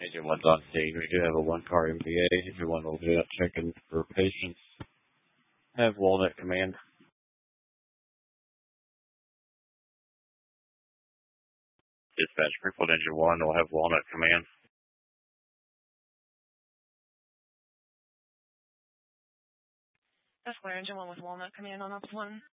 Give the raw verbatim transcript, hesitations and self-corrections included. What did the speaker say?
Engine one's on scene. We do have a one-car M P A. Engine one will be out checking for patients. Have Walnut Command. Dispatch, crippled Engine one will have Walnut Command. That's where Engine one with Walnut Command on up one.